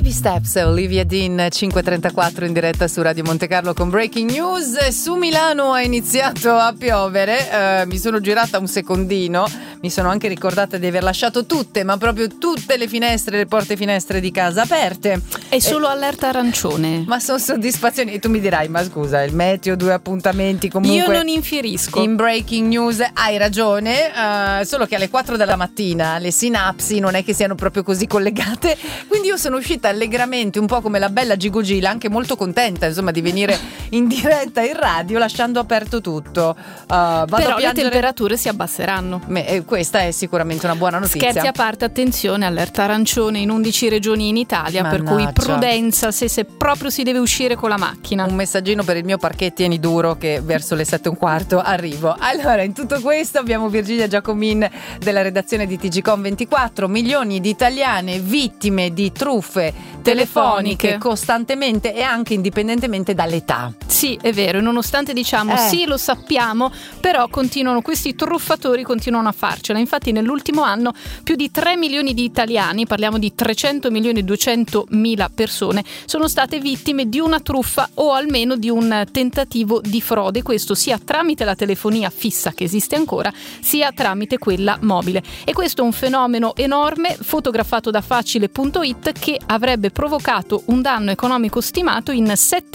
Baby Steps, Olivia Dean, 5:34 in diretta su Radio Monte Carlo con Breaking News. Su Milano è iniziato a piovere, mi sono girata un secondino, mi sono anche ricordata di aver lasciato tutte, ma proprio tutte le finestre, le porte finestre di casa aperte. È solo allerta arancione. Ma sono soddisfazioni. E tu mi dirai, ma scusa, il meteo, 2 appuntamenti comunque. Io non infierisco. In Breaking News hai ragione, solo che alle 4 della mattina le sinapsi non è che siano proprio così collegate, quindi io sono uscita allegramente, un po' come la bella Gigogila, anche molto contenta insomma di venire in diretta in radio lasciando aperto tutto. Però le temperature si abbasseranno. Questa è sicuramente una buona notizia. Scherzi a parte, attenzione, allerta arancione in 11 regioni in Italia. Mannaggia. Per cui prudenza se proprio si deve uscire con la macchina. Un messaggino per il mio parquet, tieni duro che verso le 7:15 arrivo. Allora, in tutto questo abbiamo Virginia Giacomin della redazione di TGCOM24. Milioni di italiane vittime di truffe telefoniche costantemente e anche indipendentemente dall'età. Sì, è vero, nonostante diciamo sì, lo sappiamo, però questi truffatori continuano a farcela. Infatti nell'ultimo anno più di 3 milioni di italiani, parliamo di 300 milioni e 200 mila persone, sono state vittime di una truffa o almeno di un tentativo di frode, questo sia tramite la telefonia fissa che esiste ancora, sia tramite quella mobile. E questo è un fenomeno enorme, fotografato da Facile.it, che avrebbe provocato un danno economico stimato in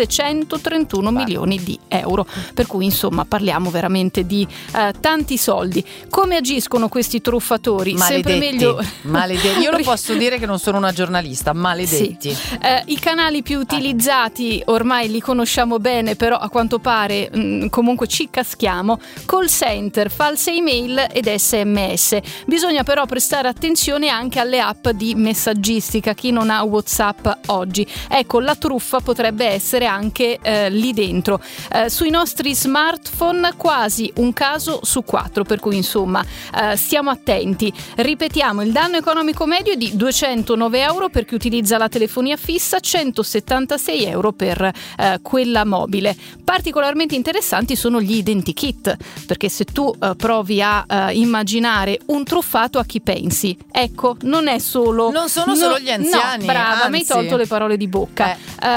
731 milioni di euro. Per cui insomma parliamo veramente di tanti soldi. Come agiscono questi truffatori? Maledetti, sempre meglio. Maledetti. Io lo posso dire che non sono una giornalista, maledetti. Sì. I canali più utilizzati ormai li conosciamo bene, però a quanto pare comunque ci caschiamo: call center, false email ed SMS. Bisogna però prestare attenzione anche alle app di messaggistica. Chi non ha WhatsApp oggi, ecco, la truffa potrebbe essere anche lì dentro. Sui nostri smartphone quasi un caso su 4, per cui insomma stiamo attenti. Ripetiamo, il danno economico medio è di 209 euro per chi utilizza la telefonia fissa, 176 euro per quella mobile. Particolarmente interessanti sono gli identikit, perché se tu provi a immaginare un truffato, a chi pensi? Ecco, non sono solo gli anziani. No, brava, mi hai tolto le parole di bocca.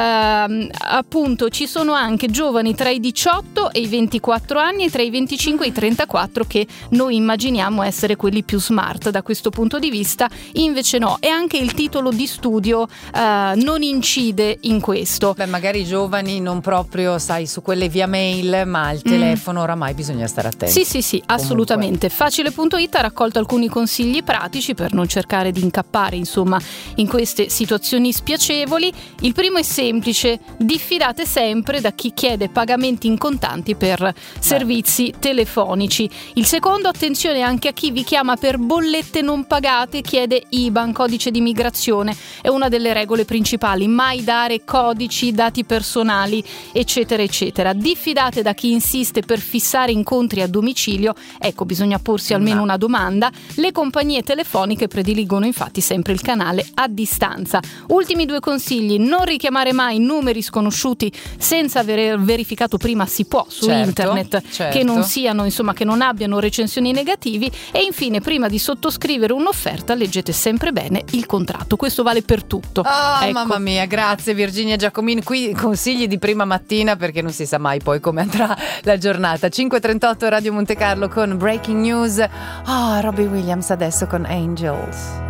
Appunto, ci sono anche giovani tra i 18 e i 24 anni e tra i 25 e i 34 che noi immaginiamo essere quelli più smart da questo punto di vista, invece no. E anche il titolo di studio non incide in questo. Magari i giovani non proprio, sai, su quelle via mail, ma al telefono oramai bisogna stare attenti. Sì, assolutamente. Facile.it ha raccolto alcuni consigli pratici per non cercare di incappare insomma in queste situazioni spiacevoli. Il primo è semplice: diffidate sempre da chi chiede pagamenti in contanti per servizi telefonici. Il secondo, attenzione anche a chi vi chiama per bollette non pagate, chiede IBAN, codice di migrazione. È una delle regole principali: mai dare codici, dati personali, eccetera eccetera. Diffidate da chi insiste per fissare incontri a domicilio. Ecco, bisogna porsi almeno una domanda. Le compagnie telefoniche prediligono infatti sempre il canale a distanza. Ultimi 2 consigli: non richiamare mai numeri sconosciuti senza aver verificato prima, si può, su internet, che non siano, insomma, che non abbiano recensioni negativi. E infine, prima di sottoscrivere un'offerta, leggete sempre bene il contratto. Questo vale per tutto. Ecco. Mamma mia, grazie Virginia Giacomin. Qui consigli di prima mattina, perché non si sa mai poi come andrà la giornata. 5:38 Radio Monte Carlo con Breaking News. Robbie Williams adesso con Angels.